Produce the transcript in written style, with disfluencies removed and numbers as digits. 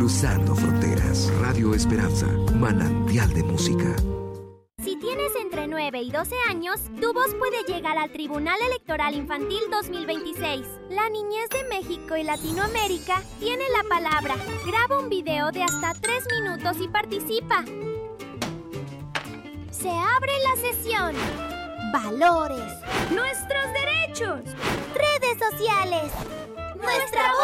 cruzando fronteras. Radio Esperanza, manantial de música. Si tienes entre 9 y 12 años, tu voz puede llegar al Tribunal Electoral Infantil 2026. La niñez de México y Latinoamérica tiene la palabra. Graba un video de hasta 3 minutos y participa. Se abre la sesión. Valores. Nuestros derechos. Redes sociales. Nuestra voz.